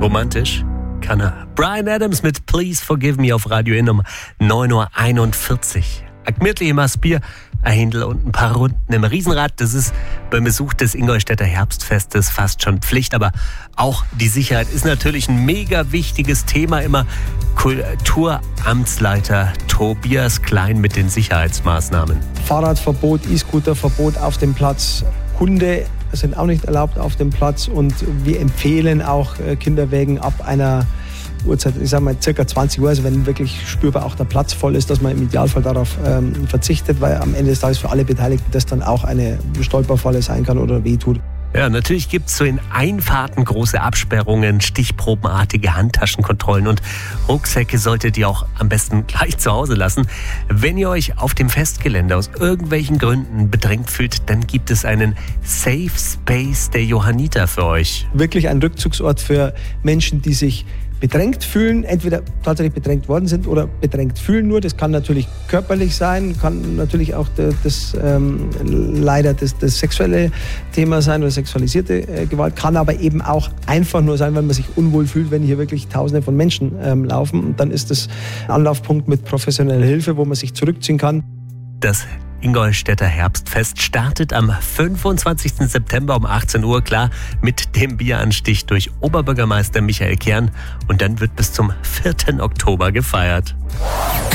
Romantisch kann er. Bryan Adams mit Please Forgive Me auf Radio In um 9.41 Uhr. Gemütlich im Bier, ein Händel und ein paar Runden im Riesenrad. Das ist beim Besuch des Ingolstädter Herbstfestes fast schon Pflicht. Aber auch die Sicherheit ist natürlich ein mega wichtiges Thema immer. Kulturamtsleiter Tobias Klein mit den Sicherheitsmaßnahmen. Fahrradverbot, E-Scooterverbot auf dem Platz. Hunde sind auch nicht erlaubt auf dem Platz. Und wir empfehlen auch Kinderwägen ab einer Uhrzeit, ich sage mal circa 20 Uhr, also wenn wirklich spürbar auch der Platz voll ist, dass man im Idealfall darauf verzichtet, weil am Ende des Tages für alle Beteiligten das dann auch eine Stolperfalle sein kann oder wehtut. Ja, natürlich gibt es so in Einfahrten große Absperrungen, stichprobenartige Handtaschenkontrollen und Rucksäcke solltet ihr auch am besten gleich zu Hause lassen. Wenn ihr euch auf dem Festgelände aus irgendwelchen Gründen bedrängt fühlt, dann gibt es einen Safe Space der Johanniter für euch. Wirklich ein Rückzugsort für Menschen, die sich bedrängt fühlen, entweder tatsächlich bedrängt worden sind oder bedrängt fühlen nur. Das kann natürlich körperlich sein, kann natürlich auch leider das sexuelle Thema sein oder sexualisierte Gewalt, kann aber eben auch einfach nur sein, wenn man sich unwohl fühlt, wenn hier wirklich Tausende von Menschen laufen. Und dann ist das ein Anlaufpunkt mit professioneller Hilfe, wo man sich zurückziehen kann. Das Ingolstädter Herbstfest startet am 25. September um 18 Uhr, klar, mit dem Bieranstich durch Oberbürgermeister Michael Kern. Und dann wird bis zum 4. Oktober gefeiert.